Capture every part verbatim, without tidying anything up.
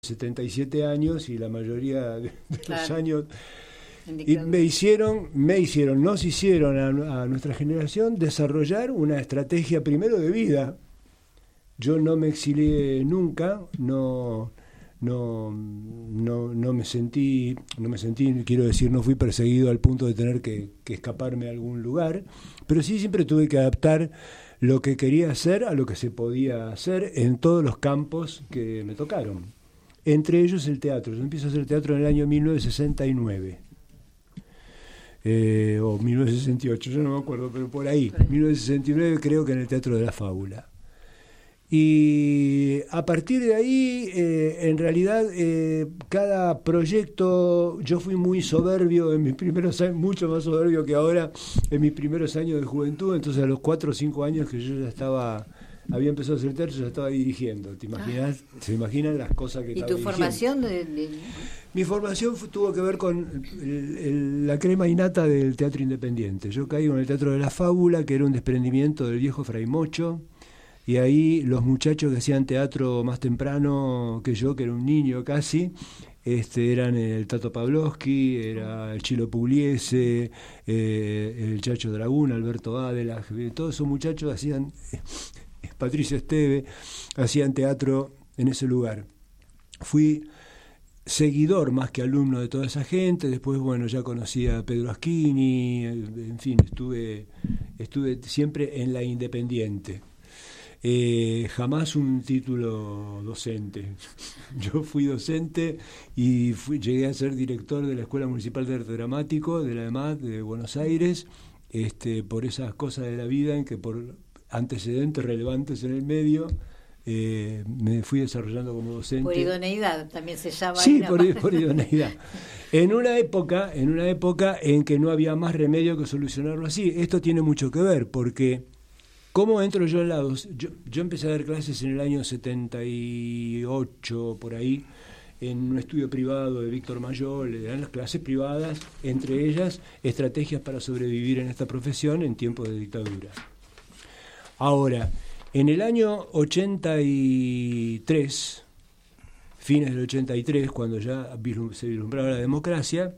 setenta y siete años y la mayoría de, de claro. los años... Y me hicieron, me hicieron, nos hicieron a, a nuestra generación desarrollar una estrategia primero de vida. Yo no me exilié nunca, no... No, no, no me sentí, no me sentí, quiero decir, no fui perseguido al punto de tener que, que escaparme a algún lugar, pero sí siempre tuve que adaptar lo que quería hacer a lo que se podía hacer en todos los campos que me tocaron. Entre ellos el teatro. Yo empiezo a hacer teatro en el año mil novecientos sesenta y nueve. Eh, o mil novecientos sesenta y ocho, yo no me acuerdo, pero por ahí. mil novecientos sesenta y nueve creo que en el Teatro de la Fábula. Y a partir de ahí, eh, en realidad, eh, cada proyecto, yo fui muy soberbio en mis primeros años, mucho más soberbio que ahora, en mis primeros años de juventud. Entonces a los cuatro o cinco años que yo ya estaba, había empezado a hacer teatro, ya estaba dirigiendo. ¿Te imaginas? Ah. ¿Se imaginan las cosas que ¿Y estaba tu formación? De, de... Mi formación fue, tuvo que ver con el, el, la crema innata del teatro independiente. Yo caí en el Teatro de la Fábula, que era un desprendimiento del viejo Fray Mocho. Y ahí los muchachos que hacían teatro más temprano que yo, que era un niño casi, este, eran el Tato Pavlovsky, era el Chilo Pugliese, eh, el Chacho Dragún, Alberto Adela, todos esos muchachos hacían, Patricio Esteve, hacían teatro en ese lugar. Fui seguidor más que alumno de toda esa gente. Después, bueno, ya conocí a Pedro Aschini, en fin, estuve, estuve siempre en la Independiente. Eh, jamás un título docente. Yo fui docente y fui, llegué a ser director de la Escuela Municipal de Arte Dramático de la EMAD de Buenos Aires, este, por esas cosas de la vida en que por antecedentes relevantes en el medio eh, me fui desarrollando como docente. Por idoneidad también se llama. Sí, por, por idoneidad. En una época, en una época en que no había más remedio que solucionarlo así. Esto tiene mucho que ver porque ¿cómo entro yo en la dos? Yo, yo empecé a dar clases en el año setenta y ocho, por ahí, en un estudio privado de Víctor Mayol. Eran las clases privadas, entre ellas estrategias para sobrevivir en esta profesión en tiempos de dictadura. Ahora, en el año ochenta y tres, fines del ochenta y tres, cuando ya se vislumbraba la democracia,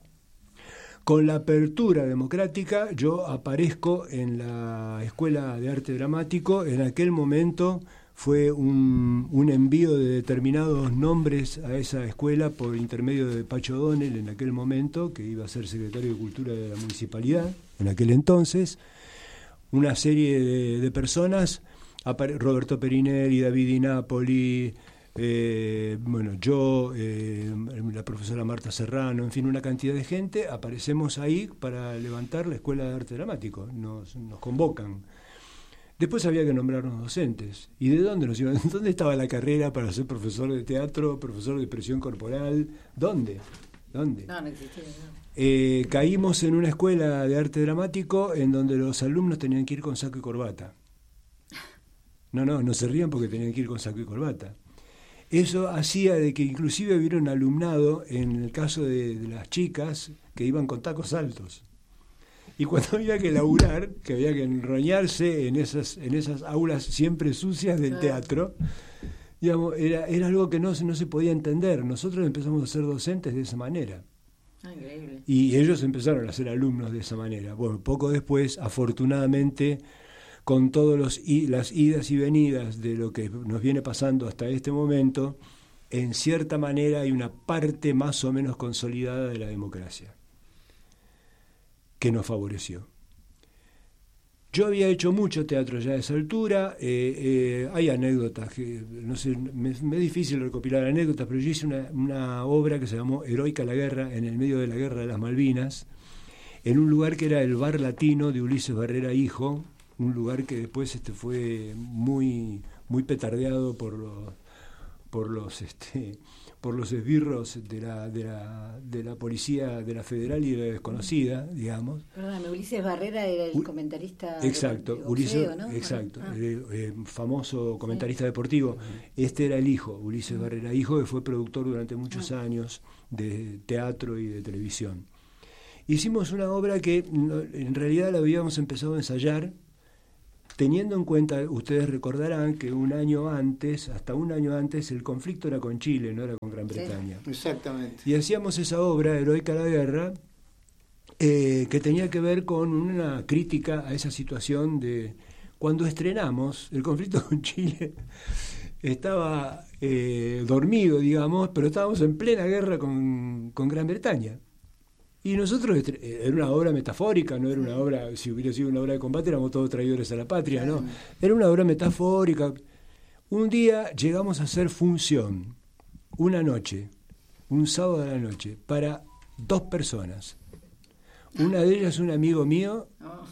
con la apertura democrática, yo aparezco en la Escuela de Arte Dramático. En aquel momento fue un, un envío de determinados nombres a esa escuela por intermedio de Pacho O'Donnell, en aquel momento, que iba a ser secretario de Cultura de la Municipalidad, en aquel entonces. Una serie de, de personas, Roberto Perinelli, David Di Napoli, Eh, bueno, yo, eh, la profesora Marta Serrano, en fin, una cantidad de gente, aparecemos ahí para levantar la Escuela de Arte Dramático, nos, nos convocan. Después había que nombrarnos docentes. ¿Y de dónde nos iban? ¿Dónde estaba la carrera para ser profesor de teatro, profesor de expresión corporal? ¿Dónde? ¿Dónde? No, no existía. No. Eh, caímos en una escuela de arte dramático en donde los alumnos tenían que ir con saco y corbata. No, no, no se rían porque tenían que ir con saco y corbata. Eso hacía de que inclusive hubiera un alumnado, en el caso de, de las chicas, que iban con tacos altos. Y cuando había que laburar, que había que enroñarse en esas, en esas aulas siempre sucias del teatro, digamos, era, era algo que no, no se podía entender. Nosotros empezamos a ser docentes de esa manera. Ah, increíble. Y ellos empezaron a ser alumnos de esa manera. Bueno, poco después, afortunadamente, con todas las idas y venidas de lo que nos viene pasando hasta este momento, en cierta manera hay una parte más o menos consolidada de la democracia que nos favoreció. Yo había hecho mucho teatro ya a esa altura, eh, eh, hay anécdotas, que no sé, me, me es difícil recopilar anécdotas, pero yo hice una, una obra que se llamó Heroica la Guerra, en el medio de la Guerra de las Malvinas, en un lugar que era el Bar Latino de Ulises Barrera Hijo, un lugar que después este fue muy muy petardeado por los por los este por los esbirros de la de la de la policía de la federal y de la desconocida, digamos. Perdóname, Ulises Barrera era el U- comentarista exacto, de boxeo, Ulises, ¿no? exacto, Ah. el, el famoso comentarista sí. deportivo. Uh-huh. Este era el hijo, Ulises uh-huh. Barrera Hijo, que fue productor durante muchos uh-huh. años de teatro y de televisión. Hicimos una obra que no, en realidad la habíamos empezado a ensayar teniendo en cuenta, ustedes recordarán que un año antes, hasta un año antes, el conflicto era con Chile, no era con Gran Bretaña. Sí, exactamente. Y hacíamos esa obra, Heroica la Guerra, eh, que tenía que ver con una crítica a esa situación de... Cuando estrenamos el conflicto con Chile, estaba eh, dormido, digamos, pero estábamos en plena guerra con, con Gran Bretaña. Y nosotros, era una obra metafórica, no era una obra, si hubiera sido una obra de combate, éramos todos traidores a la patria, ¿no? Era una obra metafórica. Un día llegamos a hacer función, una noche, un sábado de la noche, para dos personas. Una de ellas un amigo mío,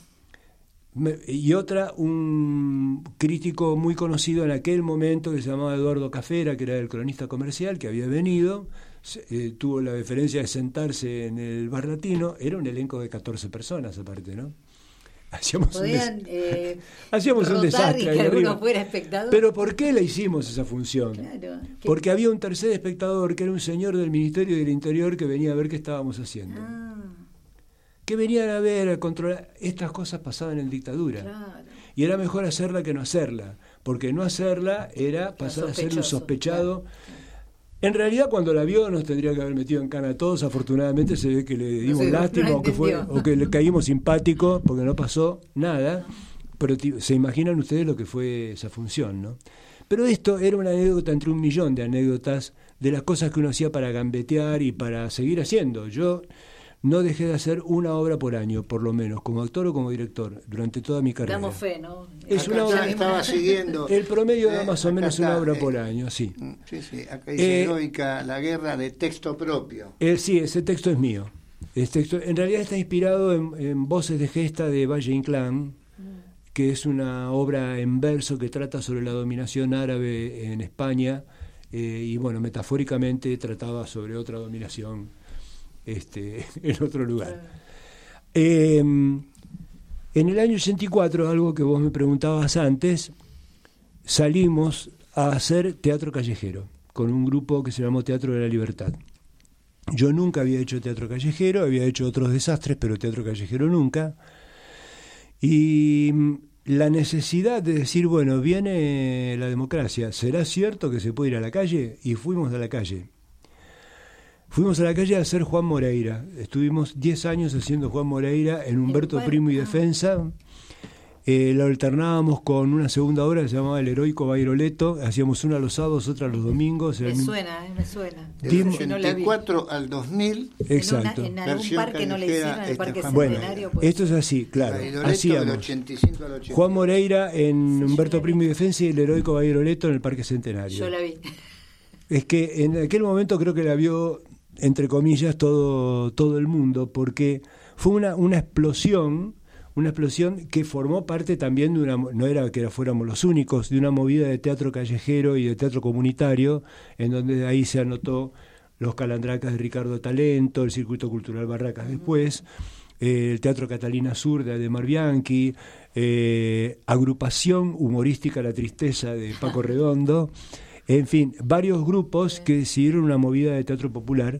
y otra un crítico muy conocido en aquel momento que se llamaba Eduardo Cafera, que era el cronista comercial, que había venido, eh, tuvo la deferencia de sentarse en el bar latino. Era un elenco de catorce personas aparte, ¿no? Hacíamos Podían, un, des- eh, Hacíamos un desastre y que ahí alguno arriba. fuera espectador. Pero ¿por qué la hicimos esa función? Claro, que- Porque había un tercer espectador que era un señor del Ministerio del Interior que venía a ver qué estábamos haciendo. Ah, Que venían a ver, a controlar. Estas cosas pasaban en dictadura. claro. Y era mejor hacerla que no hacerla, porque no hacerla era pasar a ser un sospechoso, sospechado. En realidad, cuando la vio, nos tendría que haber metido en cana a todos. Afortunadamente, se ve que le dimos Sí, lástima no o, que fue, entendió. o que le caímos simpáticos, porque no pasó nada. Pero ti- se imaginan ustedes lo que fue esa función, ¿no? Pero esto era una anécdota entre un millón de anécdotas de las cosas que uno hacía para gambetear y para seguir haciendo. Yo no dejé de hacer una obra por año, por lo menos, como actor o como director, durante toda mi carrera. Damos fe, ¿no? Es Acá una ya obra- estaba siguiendo. El promedio da Eh, más o acá menos una está, obra eh, por año, sí. Sí, sí, acá dice Eh, Heroica la Guerra, de texto propio. Eh, sí, ese texto es mío. Ese texto, en realidad está inspirado en, en Voces de Gesta de Valle Inclán, que es una obra en verso que trata sobre la dominación árabe en España, eh, y bueno, metafóricamente trataba sobre otra dominación este, en otro lugar. Eh, en el año ochenta y cuatro, algo que vos me preguntabas antes, salimos a hacer teatro callejero con un grupo que se llamó Teatro de la Libertad. Yo nunca había hecho teatro callejero, había hecho otros desastres, pero teatro callejero nunca. Y la necesidad de decir, bueno, viene la democracia, ¿será cierto que se puede ir a la calle? Y fuimos a la calle. Fuimos a la calle a hacer Juan Moreira. Estuvimos diez años haciendo Juan Moreira en Humberto Primo y Defensa. Eh, lo alternábamos con una segunda obra que se llamaba El Heroico Bairoleto. Hacíamos una los sábados, otra los domingos. Me Era el mismo- suena, eh, me suena. Del Dimos- Si no la ochenta vi. y cuatro al dos mil, Exacto. En, una, en algún Versión parque no le callejera, hicieron, en el este Parque Juan Bueno, Centenario. pues. esto es así, claro. Bairoleto del Hacíamos ochenta y cinco al ochenta y Juan siete. Moreira en Sí, Humberto yo la Primo vi. y Defensa y El Heroico Bairoleto en el Parque Centenario. Yo la vi. Es que en aquel momento creo que la vio, entre comillas, todo, todo el mundo, porque fue una, una explosión, una explosión que formó parte también de una, no era que fuéramos los únicos, de una movida de teatro callejero y de teatro comunitario, en donde de ahí se anotó Los Calandracas de Ricardo Talento, el Circuito Cultural Barracas después, eh, el Teatro Catalina Sur de Ademar Bianchi, eh, Agrupación Humorística La Tristeza de Paco Redondo. En fin, varios grupos que decidieron una movida de teatro popular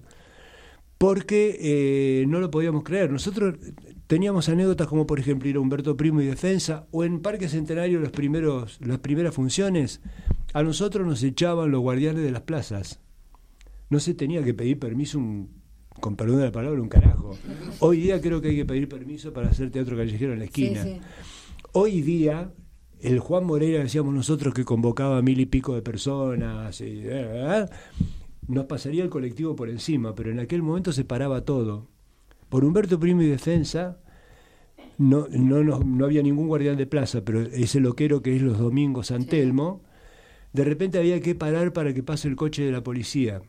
porque eh, no lo podíamos creer. Nosotros teníamos anécdotas como, por ejemplo, ir a Humberto Primo y Defensa, o en Parque Centenario los primeros, las primeras funciones, a nosotros nos echaban los guardianes de las plazas. No se tenía que pedir permiso, un, con perdón de la palabra, un carajo. Hoy día creo que hay que pedir permiso para hacer teatro callejero en la esquina. Sí, sí. Hoy día, el Juan Moreira, decíamos nosotros, que convocaba a mil y pico de personas, y, eh, nos pasaría el colectivo por encima, pero en aquel momento se paraba todo. Por Humberto Primo y Defensa no, no, no, no había ningún guardián de plaza, pero ese loquero que es los domingos San Telmo, de repente había que parar para que pase el coche de la policía.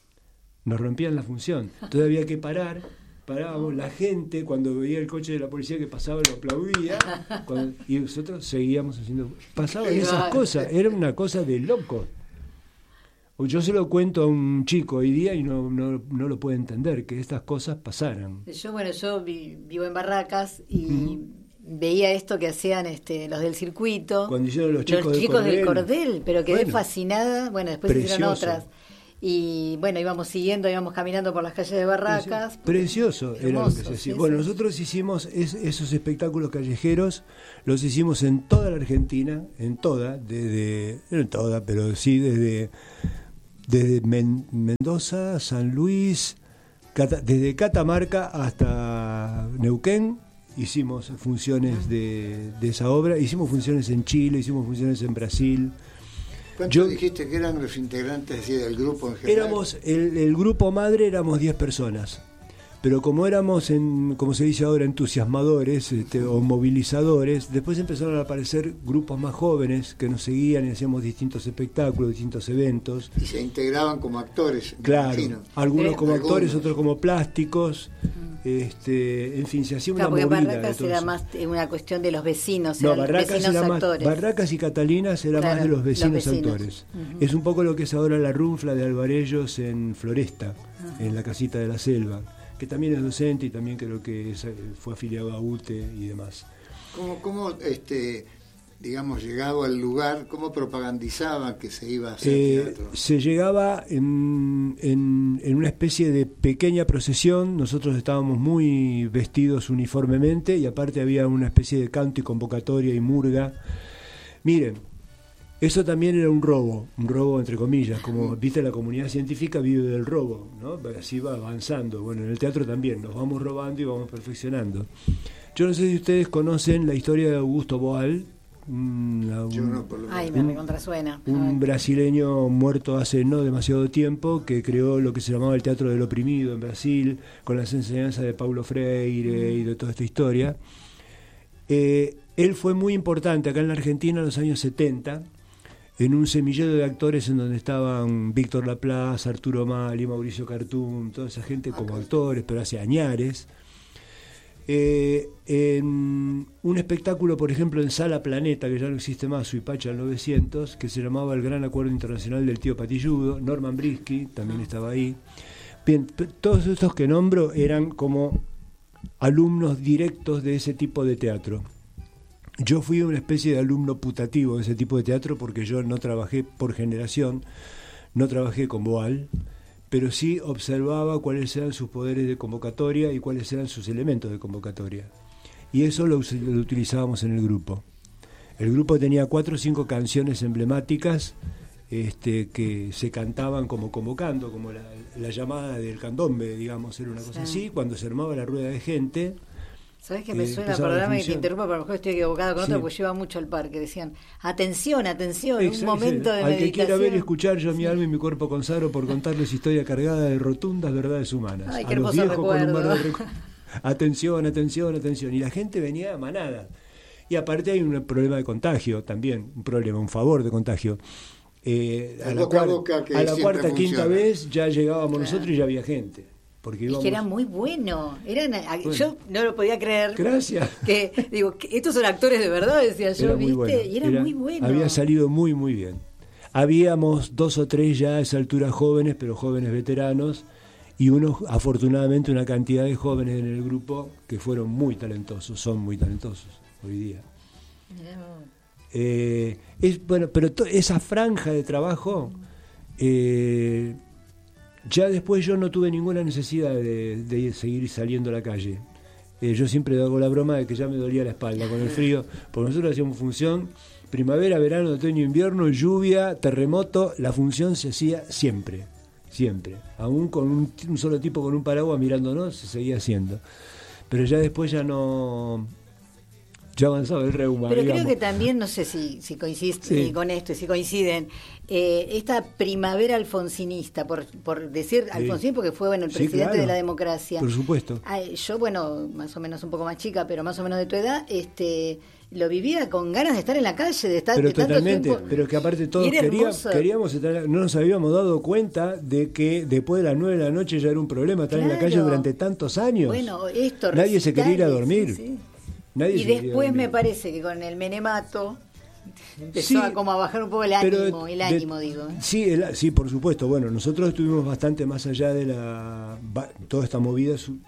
Nos rompían la función. Entonces había que parar, parábamos, la gente cuando veía el coche de la policía que pasaba lo aplaudía, cuando, y nosotros seguíamos haciendo... Pasaban esas cosas, era una cosa de loco. Yo se lo cuento a un chico hoy día y no, no, no lo puede entender, que estas cosas pasaran. Yo, bueno, yo vi- vivo en Barracas y uh-huh. veía esto que hacían este, los del circuito. Cuando hicieron los chicos, los del, chicos cordel. del cordel, pero quedé bueno, fascinada. Bueno, después precioso. hicieron otras. Y bueno, íbamos siguiendo, íbamos caminando por las calles de Barracas. Precioso era lo que se hermoso, hacía. sí, Bueno, sí. nosotros hicimos es- esos espectáculos callejeros, los hicimos en toda la Argentina, en toda, desde, no en toda, pero sí desde, desde Men- Mendoza, San Luis, Cata- desde Catamarca hasta Neuquén. Hicimos funciones de, de esa obra, hicimos funciones en Chile, hicimos funciones en Brasil. ¿Cuántos Yo- dijiste que eran los integrantes así, del grupo en general? Éramos, el, el grupo madre éramos diez personas, pero como éramos, en, como se dice ahora, entusiasmadores este, o movilizadores, después empezaron a aparecer grupos más jóvenes que nos seguían y hacíamos distintos espectáculos, distintos eventos. Y se integraban como actores, me Claro, imagino. algunos Eh, como algunos. actores, otros como plásticos, este, en fin, se hacía una Claro, porque movida de Barracas todo era eso. más eh, una cuestión de los vecinos, No, eran Barracas, vecinos era más, actores. Barracas y Catalinas era Claro, más de los los vecinos, vecinos. actores. Ujú. Es un poco lo que es ahora la Runfla de Alvarellos en Floresta, Ajá. en la casita de la selva, que también es docente y también creo que es- fue afiliado a U T E y demás. ¿Cómo, cómo este, digamos, llegado al lugar, cómo propagandizaban que se iba a hacer Eh, teatro? se llegaba en, en, en una especie de pequeña procesión, nosotros estábamos muy vestidos uniformemente y aparte había una especie de canto y convocatoria y murga. Miren, eso también era un robo, un robo entre comillas, como viste, la comunidad científica vive del robo, ¿no? Así va avanzando. Bueno, en el teatro también, nos vamos robando y vamos perfeccionando. Yo no sé si ustedes conocen la historia de Augusto Boal, un, la- Yo un- no, por lo Ay, menos. me recontrasuena. un brasileño muerto hace no demasiado tiempo que creó lo que se llamaba el teatro del oprimido en Brasil, con las enseñanzas de Paulo Freire y de toda esta historia. Eh, él fue muy importante acá en la Argentina en los años setenta, en un semillero de actores en donde estaban Víctor Laplace, Arturo Mali, Mauricio Cartún, toda esa gente como actores, pero hace añares. Eh, en un espectáculo, por ejemplo, en Sala Planeta, que ya no existe más, Suipacha al novecientos, que se llamaba El Gran Acuerdo Internacional del Tío Patilludo, Norman Brisky también estaba ahí. Bien, p- todos estos que nombro eran como alumnos directos de ese tipo de teatro. Yo fui una especie de alumno putativo de ese tipo de teatro porque yo no trabajé por generación, no trabajé con Boal, pero sí observaba cuáles eran sus poderes de convocatoria y cuáles eran sus elementos de convocatoria. Y eso lo, us- lo utilizábamos en el grupo. El grupo tenía cuatro o cinco canciones emblemáticas este, que se cantaban como convocando, como la, la llamada del candombe, digamos, era una cosa Sí. así, cuando se armaba la rueda de gente. ¿Sabes que me Eh, suena? empezaba la Perdóname que te función. interrumpa, pero a lo mejor estoy equivocada con Sí. otro, porque lleva mucho al parque. Decían, atención, atención, un Exacto, momento de al que quiera ver y meditación. escuchar, yo mi alma y mi cuerpo consagro por contarles historia cargada de rotundas verdades humanas. Ay, qué a los hermoso viejos con un mar de recuerdo. recu- Atención, atención, atención. Y la gente venía a manada. Y aparte hay un problema de contagio también, un problema, un favor de contagio. Eh, a El la, boca a cuar- boca que a la siempre cuarta, quinta funciona. vez ya llegábamos Claro. nosotros y ya había gente. Porque Es íbamos... que era muy bueno. Eran, Bueno. Yo no lo podía creer. Gracias. Que, digo, que estos son actores de verdad, decía yo, Era muy ¿viste? bueno. Y era, Era- muy bueno. Había salido muy, muy bien. Habíamos dos o tres ya a esa altura jóvenes, pero jóvenes veteranos, y unos, afortunadamente, una cantidad de jóvenes en el grupo que fueron muy talentosos, son muy talentosos hoy día. Mirá vos. Eh, es, bueno, pero to- esa franja de trabajo, eh, ya después yo no tuve ninguna necesidad de, de seguir saliendo a la calle. Eh, yo siempre hago la broma de que ya me dolía la espalda con el frío, porque nosotros hacíamos función primavera, verano, otoño, invierno, lluvia, terremoto, la función se hacía siempre, siempre. Aún con un, un solo tipo con un paraguas mirándonos, se seguía haciendo. Pero ya después ya no... Ya avanzaba el reuma, Pero digamos. creo que también, no sé si, si coincide Sí. con esto, si coinciden, eh, esta primavera alfonsinista, por, por decir Sí. Alfonsín, porque fue bueno el Sí, presidente claro. de la democracia. Por supuesto. Ay, yo, bueno, más o menos un poco más chica, pero más o menos de tu edad, este lo vivía con ganas de estar en la calle, de estar Pero de tanto totalmente, tiempo. pero que aparte todos Y era queríamos, hermoso. queríamos estar, no nos habíamos dado cuenta de que después de las nueve de la noche ya era un problema estar en la Claro. calle durante tantos años. Bueno, esto, Nadie se quería ir a recitales, dormir. sí, sí. Nadie Y se quería después dormir. me parece que con el menemato empezó Sí, a como a bajar un poco el pero ánimo, el de- ánimo digo. ¿eh? Sí, el- sí, por supuesto. Bueno, nosotros estuvimos bastante más allá de la... va- toda esta movida su-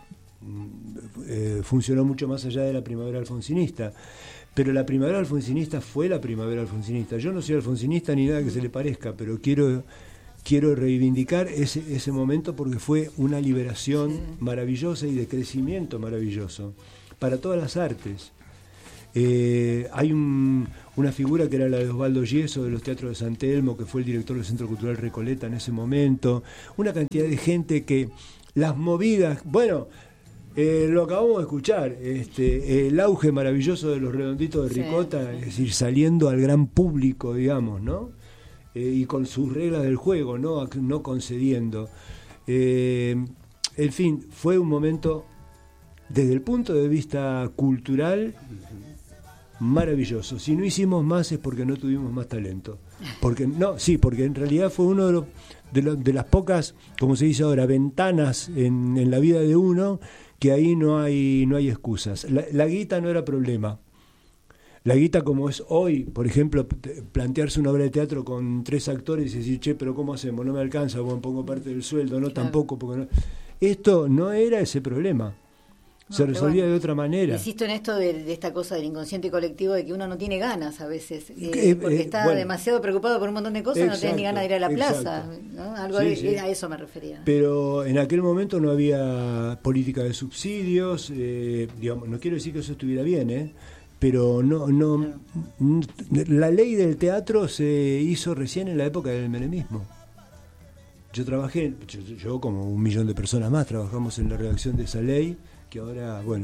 eh, funcionó mucho más allá de la primavera alfonsinista. Pero la primavera alfonsinista fue la primavera alfonsinista. Yo no soy alfonsinista ni nada que se le parezca, pero quiero quiero reivindicar ese, ese momento porque fue una liberación sí. maravillosa y de crecimiento maravilloso para todas las artes. Eh, hay un, una figura que era la de Osvaldo Yeso de los Teatros de San Telmo, que fue el director del Centro Cultural Recoleta en ese momento, una cantidad de gente que las movidas, bueno, eh, lo acabamos de escuchar, este, el auge maravilloso de los Redonditos de Ricota, sí, sí. es decir, saliendo al gran público, digamos, ¿no? Eh, y con sus reglas del juego, no, no concediendo. Eh, en fin, fue un momento, desde el punto de vista cultural, maravilloso. Si no hicimos más es porque no tuvimos más talento. Porque no, sí, porque en realidad fue uno de los de, lo, de las pocas, como se dice ahora, ventanas en, en la vida de uno, que ahí no hay no hay excusas. La, la guita no era problema. La guita, como es hoy, por ejemplo, plantearse una obra de teatro con tres actores y decir, che, pero ¿cómo hacemos? No me alcanza, bueno, pongo parte del sueldo, no, claro. tampoco, porque no. Esto no era ese problema. No, se resolvía bueno, de otra manera. Insisto en esto de, de esta cosa del inconsciente colectivo, de que uno no tiene ganas a veces, eh, eh, porque eh, está bueno, demasiado preocupado por un montón de cosas, exacto, no tiene ni ganas de ir a la exacto. plaza, ¿no? Algo sí, de, sí. a eso me refería. Pero en aquel momento no había política de subsidios, eh, digamos, no quiero decir que eso estuviera bien, ¿eh? Pero no, no, no, la ley del teatro se hizo recién en la época del menemismo. Yo trabajé, yo, yo como un millón de personas más, trabajamos en la redacción de esa ley, que ahora, bueno,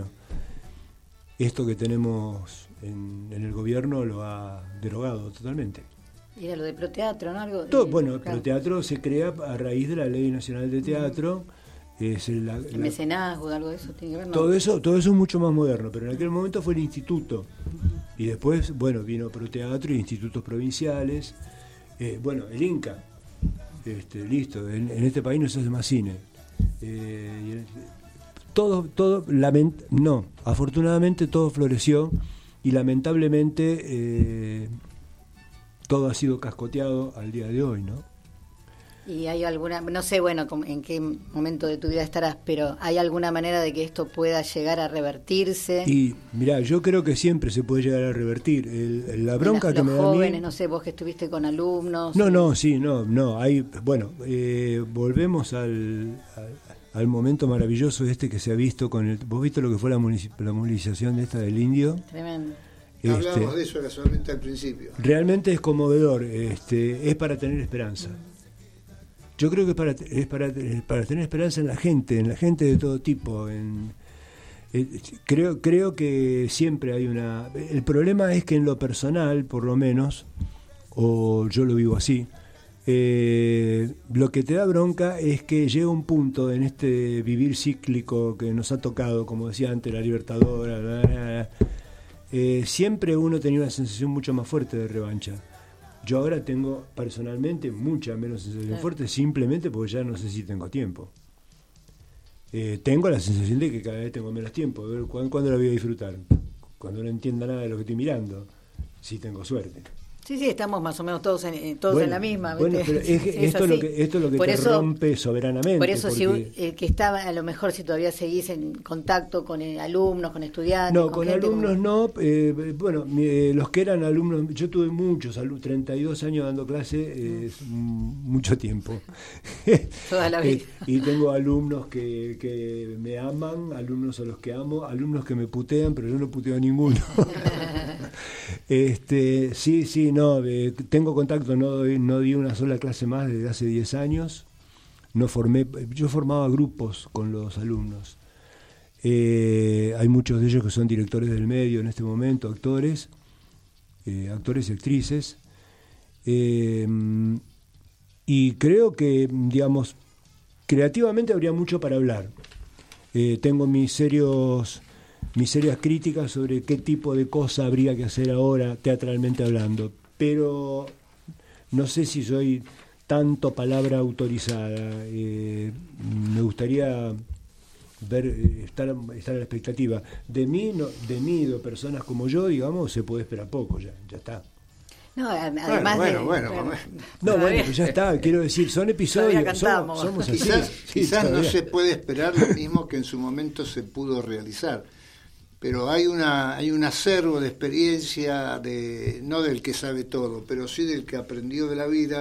esto que tenemos en, en el gobierno lo ha derogado totalmente. Y era lo de Proteatro, ¿no? Algo, Todo, eh, bueno, claro. Proteatro se crea a raíz de la Ley Nacional de Teatro. Uh-huh. Es el, la, el mecenazgo, algo de eso tiene que ver, ¿no? Todo eso, todo eso es mucho más moderno, pero en aquel momento fue el instituto. Uh-huh. Y después, bueno, vino Proteatro y institutos provinciales. Eh, bueno, el Inca. Este, listo, en, en este país no se hace más cine. Eh, y el, todo, todo, lament, no, afortunadamente todo floreció y lamentablemente eh, todo ha sido cascoteado al día de hoy, ¿no? Y hay alguna, no sé, bueno, en qué momento de tu vida estarás, pero ¿hay alguna manera de que esto pueda llegar a revertirse? Y mirá, yo creo que siempre se puede llegar a revertir. El, la bronca las, que los me jóvenes, da a mí, no sé, vos que estuviste con alumnos. No, no, sí, no, no. Hay, bueno, eh, volvemos al, al, al momento maravilloso este que se ha visto con el. ¿Vos viste lo que fue la, munici- la movilización de esta del Indio? Tremendo. Este, Hablamos de eso casualmente al principio. Realmente es conmovedor. Este, es para tener esperanza. Yo creo que es para, es para, es para tener esperanza en la gente, en la gente de todo tipo. En, eh, creo, creo que siempre hay una... El problema es que en lo personal, por lo menos, o yo lo vivo así, eh, lo que te da bronca es que llega un punto en este vivir cíclico que nos ha tocado, como decía antes, la Libertadora, bla, bla, bla, eh, siempre uno tenía una sensación mucho más fuerte de revancha. Yo ahora tengo personalmente mucha menos sensación claro. fuerte, simplemente porque ya no sé si tengo tiempo. Eh, tengo la sensación de que cada vez tengo menos tiempo. A ver, ¿cuándo, ¿cuándo lo voy a disfrutar? Cuando no entienda nada de lo que estoy mirando, si tengo suerte. Sí, sí, estamos más o menos todos en, todos bueno, en la misma. Bueno, pero es, es esto, es lo que, esto es lo que por te eso, rompe soberanamente. Por eso, porque... si el que estaba, a lo mejor si todavía seguís en contacto con eh, alumnos, con estudiantes. No, con, con alumnos como... no. Eh, bueno, eh, los que eran alumnos, yo tuve muchos, treinta y dos años dando clase, eh, es mucho tiempo. Toda la vida. eh, y tengo alumnos que, que me aman, alumnos a los que amo, alumnos que me putean, pero yo no puteo a ninguno. este Sí, sí, no. Eh, tengo contacto, no, no di una sola clase más desde hace diez años. No formé, yo formaba grupos con los alumnos. Eh, hay muchos de ellos que son directores del medio en este momento, actores, eh, actores y actrices. Eh, y creo que, digamos, creativamente habría mucho para hablar. Eh, tengo mis serios, mis serias críticas sobre qué tipo de cosa habría que hacer ahora, teatralmente hablando. Pero no sé si soy tanto palabra autorizada. Eh, me gustaría ver estar, estar a la expectativa. De mí, no, de mí, de personas como yo, digamos, se puede esperar poco, ya, ya está. No, además bueno, de, bueno, bueno, bueno. No, bueno, pues ya está, quiero decir, son episodios, somos, somos así. Quizás, sí, quizás no se puede esperar lo mismo que en su momento se pudo realizar. Pero hay una hay un acervo de experiencia, de no del que sabe todo, pero sí del que aprendió de la vida,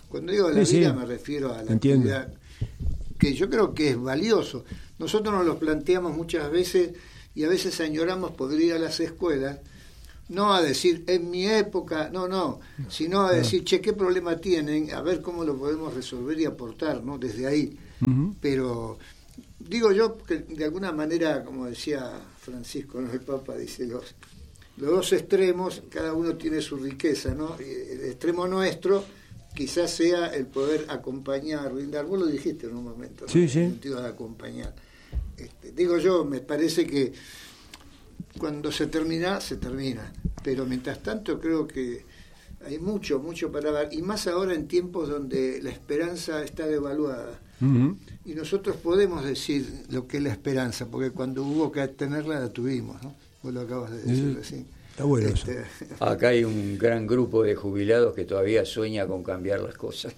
Cuando digo la sí, vida sí. me refiero a la Entiendo. actividad que yo creo que es valioso. Nosotros nos lo planteamos muchas veces y a veces añoramos poder ir a las escuelas, no a decir en mi época, no, no, sino a decir, che, ¿qué problema tienen? A ver cómo lo podemos resolver y aportar, ¿no? Desde ahí. Uh-huh. Pero digo yo que de alguna manera, como decía Francisco, ¿no? El Papa dice, los, los dos extremos, cada uno tiene su riqueza, ¿no? El extremo nuestro quizás sea el poder acompañar, brindar. Vos lo dijiste en un momento, ¿no? Sí, sí. En el sentido de acompañar. Este, digo yo, me parece que cuando se termina, se termina. Pero mientras tanto creo que hay mucho, mucho para dar. Y más ahora en tiempos donde la esperanza está devaluada. Uh-huh. Y nosotros podemos decir lo que es la esperanza, porque cuando hubo que tenerla, la tuvimos, ¿no? Vos lo acabas de decir así. Uh-huh. Está bueno este... eso. Acá hay un gran grupo de jubilados que todavía sueña con cambiar las cosas.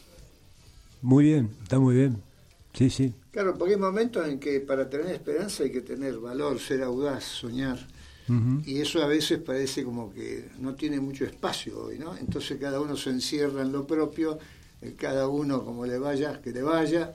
Muy bien, está muy bien. Sí, sí. Claro, porque hay momentos en que para tener esperanza hay que tener valor, ser audaz, soñar. Uh-huh. Y eso a veces parece como que no tiene mucho espacio hoy, ¿no? Entonces cada uno se encierra en lo propio, cada uno como le vaya, que le vaya.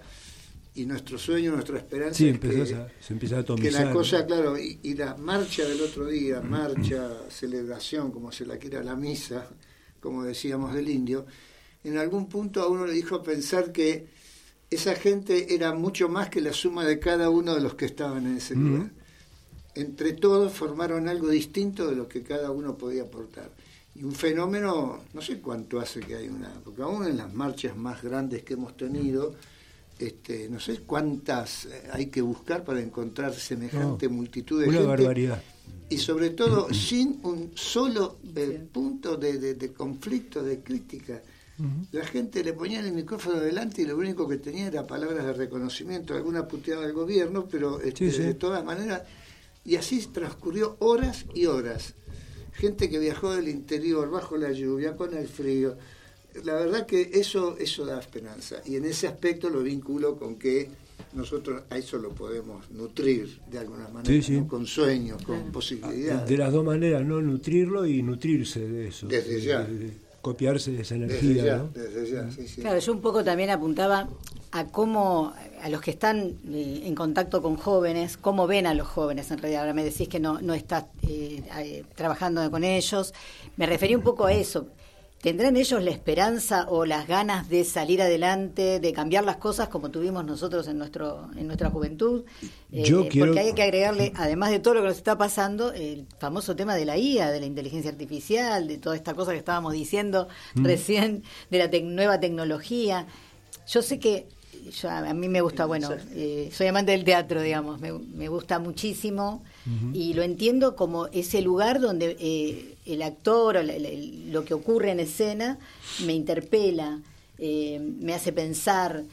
Y nuestro sueño, nuestra esperanza sí, es que, a, se empieza a atomizar. Que la cosa, claro, y, y la marcha del otro día, marcha, celebración, como se la quiera, la misa, como decíamos del indio, en algún punto a uno le dijo pensar que esa gente era mucho más que la suma de cada uno de los que estaban en ese lugar. Uh-huh. Entre todos formaron algo distinto de lo que cada uno podía aportar. Y un fenómeno, no sé cuánto hace que hay una, porque aún en las marchas más grandes que hemos tenido, Este, no sé cuántas hay que buscar para encontrar semejante no, multitud de una gente. Una barbaridad. Y sobre todo uh-huh. sin un solo eh, punto de, de, de conflicto, de crítica. Uh-huh. La gente le ponía el micrófono delante y lo único que tenía era palabras de reconocimiento, alguna puteada del gobierno, pero este, sí, sí. de todas maneras. Y así transcurrió horas y horas. Gente que viajó del interior, bajo la lluvia, con el frío. La verdad que eso eso da esperanza, y en ese aspecto lo vinculo con que nosotros a eso lo podemos nutrir de alguna manera, sí, sí. ¿no? Con sueños, con claro. posibilidades. De las dos maneras, ¿no? Nutrirlo y nutrirse de eso. Desde ya. De, de copiarse de esa energía, desde ya, ¿no? Desde ya, sí, sí. Claro, yo un poco también apuntaba a cómo, a los que están eh, en contacto con jóvenes, cómo ven a los jóvenes en realidad. Ahora me decís que no, no estás eh, eh, trabajando con ellos. Me referí un poco a eso. ¿Tendrán ellos la esperanza o las ganas de salir adelante, de cambiar las cosas como tuvimos nosotros en nuestro en nuestra juventud? Yo eh, quiero... Porque hay que agregarle, además de todo lo que nos está pasando, el famoso tema de la I A, de la inteligencia artificial, de toda esta cosa que estábamos diciendo mm. recién, de la te- nueva tecnología. Yo sé que yo, a mí me gusta, bueno, eh, soy amante del teatro, digamos, me, me gusta muchísimo uh-huh. y lo entiendo como ese lugar donde eh, el actor o la, la, lo que ocurre en escena me interpela, eh, me hace pensar,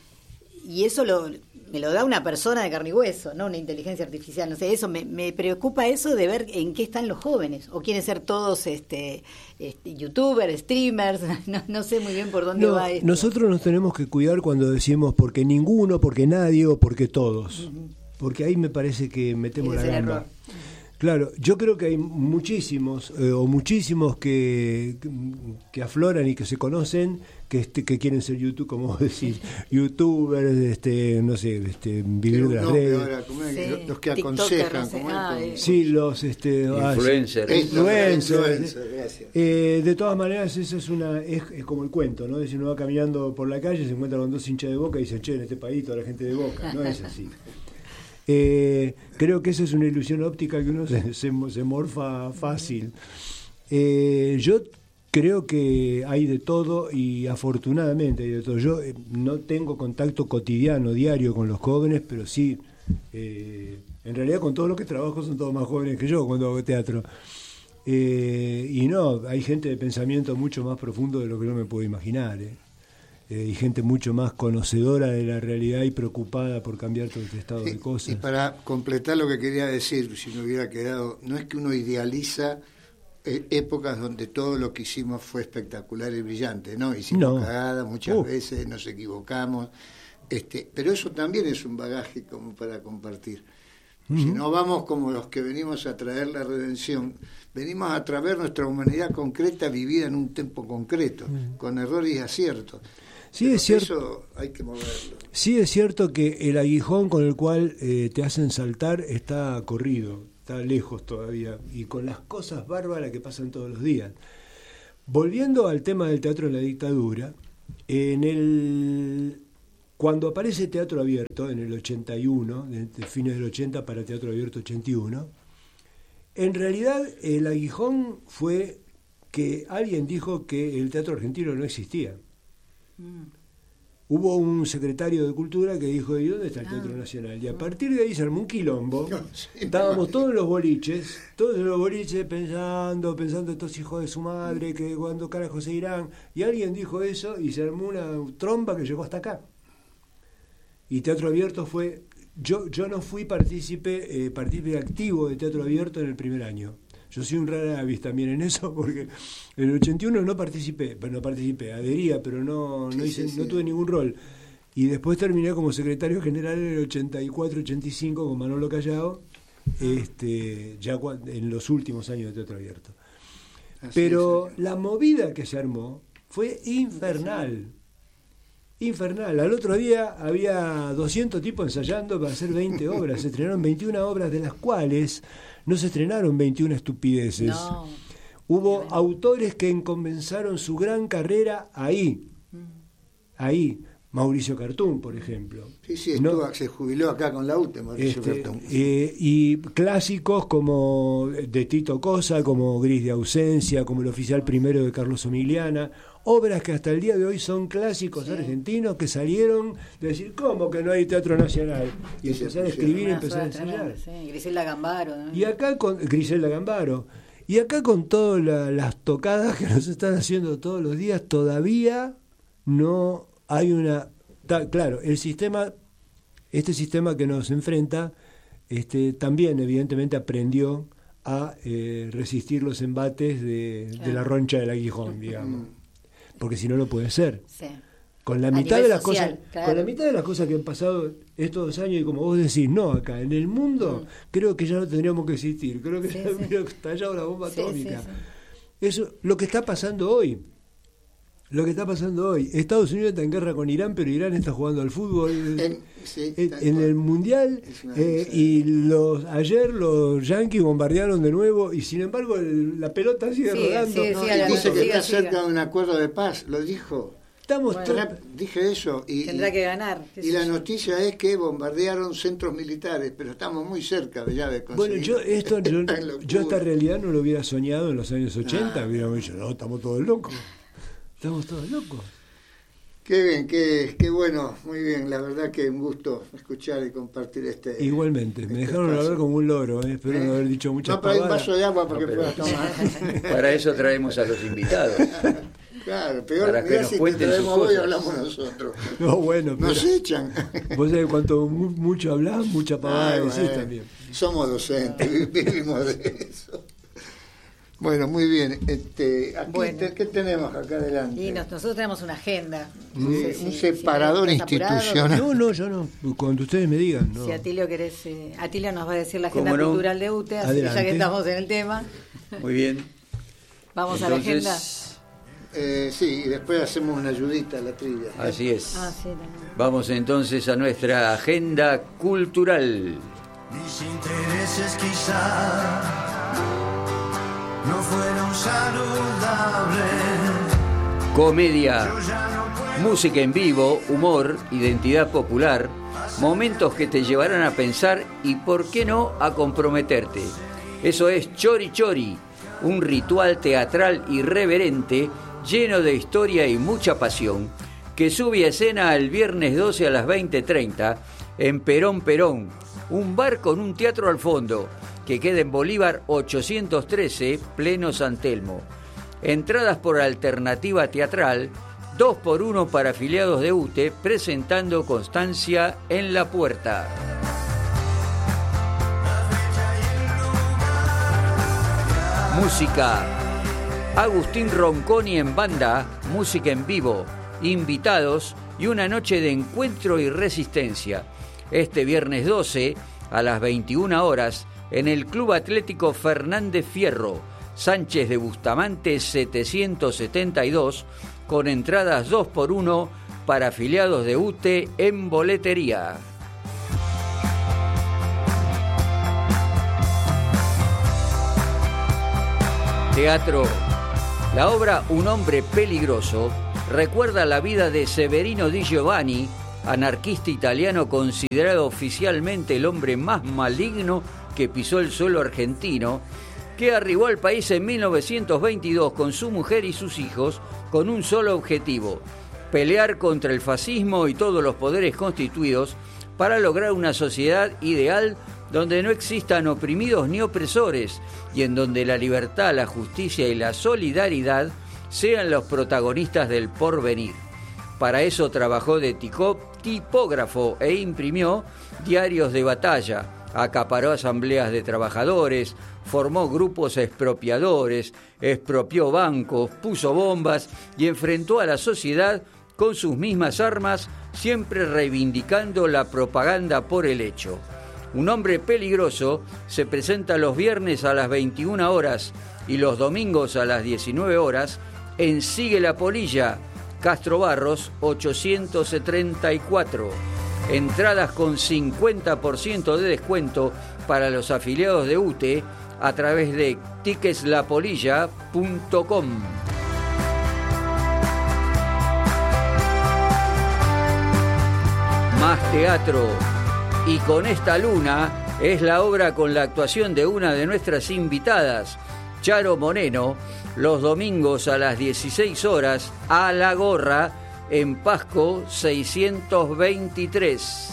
y eso lo me lo da una persona de carne y hueso, no una inteligencia artificial, no sé, eso me, me preocupa eso de ver en qué están los jóvenes, o quieren ser todos este, este youtubers, streamers, no, no sé muy bien por dónde no, va esto. Nosotros nos tenemos que cuidar cuando decimos porque ninguno, porque nadie o porque todos, uh-huh. porque ahí me parece que metemos la gamba. Claro, yo creo que hay muchísimos eh, o muchísimos que, que afloran y que se conocen que este, que quieren ser YouTube, como vos decís, youtubers, este, no sé, este, vivir de las redes. Ahora, sí. Los que aconsejan, como ah, eh. sí, los este, influencers. Ah, influencers. Influencer, eh, de todas maneras, eso es una es, es como el cuento, ¿no? Si uno va caminando por la calle, se encuentra con dos hinchas de Boca y dicen, che, en este país toda la gente de Boca, no es así. Eh, creo que esa es una ilusión óptica que uno se, se, se morfa fácil. Eh, yo creo que hay de todo y afortunadamente hay de todo. Yo eh, no tengo contacto cotidiano, diario con los jóvenes, pero sí, eh, en realidad con todos los que trabajo son todos más jóvenes que yo cuando hago teatro. Eh, y no, hay gente de pensamiento mucho más profundo de lo que yo me puedo imaginar, ¿eh? Eh, y gente mucho más conocedora de la realidad y preocupada por cambiar todo este estado sí, de cosas. Y para completar lo que quería decir, si no hubiera quedado, no es que uno idealiza eh, épocas donde todo lo que hicimos fue espectacular y brillante, ¿no? Hicimos no. cagadas muchas uh. veces, nos equivocamos, este, pero eso también es un bagaje como para compartir. Uh-huh. Si no vamos como los que venimos a traer la redención, venimos a traer nuestra humanidad concreta vivida en un tiempo concreto, uh-huh. con errores y aciertos. Sí, Pero es cierto. Eso hay que moverlo. Sí, es cierto que el aguijón con el cual eh, te hacen saltar está corrido, está lejos todavía, y con las cosas bárbaras que pasan todos los días. Volviendo al tema del teatro en la dictadura, en el cuando aparece Teatro Abierto en el ochenta y uno, de, de fines del ochenta para Teatro Abierto ochenta y uno, en realidad el aguijón fue que alguien dijo que el teatro argentino no existía. Mm. Hubo un secretario de Cultura que dijo, ¿y dónde está el Teatro Nacional? Y a partir de ahí se armó un quilombo. Estábamos todos en los boliches, todos en los boliches pensando, pensando estos hijos de su madre, que cuándo carajo se irán. Y alguien dijo eso y se armó una tromba que llegó hasta acá. Y Teatro Abierto fue... Yo yo no fui partícipe, eh, partícipe activo de Teatro Abierto en el primer año. Yo soy un rara avis también en eso, porque en el ochenta y uno no participé, bueno, no participé, adhería, pero no, no, hice, sí, sí, no tuve ningún rol. Y después terminé como secretario general en el ochenta y cuatro ochenta y cinco con Manolo Callao, este, ya en los últimos años de Teatro Abierto. Así pero es, la movida que se armó fue infernal. Infernal. Al otro día había doscientos tipos ensayando para hacer veinte obras. Se estrenaron veintiuna obras, de las cuales no se estrenaron veintiuna estupideces. No. Hubo bueno. autores que comenzaron su gran carrera ahí. Ahí. Mauricio Cartún, por ejemplo. Sí, sí, estuvo, ¿no? Se jubiló acá con la U T E, Mauricio este, Cartún. Eh, y clásicos como de Tito Cosa, como Gris de Ausencia, como El Oficial Primero de Carlos Omigliana. Obras que hasta el día de hoy son clásicos sí. argentinos que salieron de decir, ¿cómo que no hay Teatro Nacional? Y sí, empezar sí, a escribir sí. y empezar a ensayar. Sí. Griselda Gambaro, ¿no? Y acá con Griselda Gambaro. Y acá con todas la, las tocadas que nos están haciendo todos los días, todavía no hay una... Ta, claro, el sistema, este sistema que nos enfrenta, este, también evidentemente aprendió a eh, resistir los embates de, claro. de la roncha del aguijón, digamos. Porque si no, no puede ser. Sí. Con la mitad de las social, cosas, claro. con la mitad de las cosas que han pasado estos dos años, y como vos decís, no, acá en el mundo, mm. creo que ya no tendríamos que existir. Creo que sí, ya hubiera sí. estallado la bomba sí, atómica. Sí, sí. Eso, lo que está pasando hoy. Lo que está pasando hoy. Estados Unidos está en guerra con Irán, pero Irán está jugando al fútbol en, sí, en, en el Mundial. Eh, y los ayer los Yankees bombardearon de nuevo y sin embargo el, la pelota sigue sí, rodando. Sí, no, sí, dice que está cerca siga. de un acuerdo de paz, lo dijo. Estamos bueno, todos... Dije eso. Y, tendrá que ganar. Y la noticia es que bombardearon centros militares, pero estamos muy cerca de ya de conseguir. Bueno, yo, esto, yo, yo esta realidad no lo hubiera soñado en los años ochenta. Ah. Hubiéramos dicho, no, estamos todos locos. Estamos todos locos. Qué bien, qué, qué bueno, muy bien. La verdad que un gusto escuchar y compartir este. Igualmente, este me dejaron espacio. hablar como un loro, ¿eh? espero ¿Eh? no haber dicho muchas no, pero pavadas. hay un vaso de agua porque no, puedas tomar. Para eso traemos a los invitados. Claro, peor para que nos si cuenten sus hoy cosas. Hablamos nosotros. No, bueno, pero nos echan. Vos sabés cuanto mucho hablás, mucha pavada Ay, decís bueno, también. Somos docentes, vivimos de eso. Bueno, muy bien. Este, aquí bueno. te, ¿Qué tenemos acá adelante? Y nos, nosotros tenemos una agenda. Sí, no sé un si, separador si institucional. No, no, yo no. Cuando ustedes me digan. No. Si Atilio querés, eh, Atilio nos va a decir la agenda no? cultural de U T E, así que ya que estamos en el tema. Muy bien. Vamos Entonces, a la agenda. Eh, sí, y después hacemos una ayudita a la trivia. Así es. Ah, sí, vamos entonces a nuestra agenda cultural. Mis intereses quizá no fueron saludables. Comedia, música en vivo, humor, identidad popular, momentos que te llevarán a pensar y, por qué no, a comprometerte. Eso es Chori Chori, un ritual teatral irreverente, lleno de historia y mucha pasión, que sube a escena el viernes doce a las veinte treinta en Perón Perón, un bar con un teatro al fondo, que queda en Bolívar ochocientos trece, pleno San Telmo. Entradas por alternativa teatral, dos por uno para afiliados de U T E, presentando constancia en la puerta. Música. Agustín Ronconi en banda, música en vivo, invitados y una noche de encuentro y resistencia. Este viernes doce a las veintiuna horas en el Club Atlético Fernández Fierro, Sánchez de Bustamante setecientos setenta y dos, con entradas dos por uno para afiliados de U T E en boletería. Teatro. La obra Un hombre peligroso recuerda la vida de Severino Di Giovanni, anarquista italiano considerado oficialmente el hombre más maligno que pisó el suelo argentino, que arribó al país en mil novecientos veintidós con su mujer y sus hijos con un solo objetivo: pelear contra el fascismo y todos los poderes constituidos para lograr una sociedad ideal donde no existan oprimidos ni opresores y en donde la libertad, la justicia y la solidaridad sean los protagonistas del porvenir. Para eso trabajó de tipógrafo e imprimió diarios de batalla, acaparó asambleas de trabajadores, formó grupos expropiadores, expropió bancos, puso bombas y enfrentó a la sociedad con sus mismas armas, siempre reivindicando la propaganda por el hecho. Un hombre peligroso se presenta los viernes a las veintiuna horas y los domingos a las diecinueve horas en Sigue la Polilla, Castro Barros ochocientos setenta y cuatro. Entradas con cincuenta por ciento de descuento para los afiliados de U T E a través de tickets la polilla punto com. Más teatro. Y con esta luna es la obra con la actuación de una de nuestras invitadas, Charo Moreno, los domingos a las dieciséis horas, a La Gorra, en Pasco seiscientos veintitrés.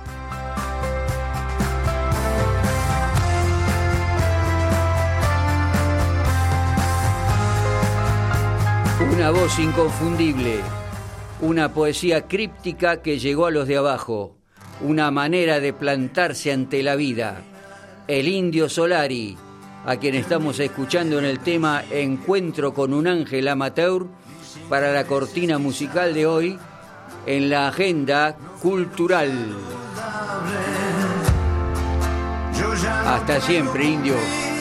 Una voz inconfundible, una poesía críptica que llegó a los de abajo, una manera de plantarse ante la vida. El Indio Solari, a quien estamos escuchando en el tema Encuentro con un ángel amateur, para la cortina musical de hoy en la agenda cultural. Hasta siempre, Indio.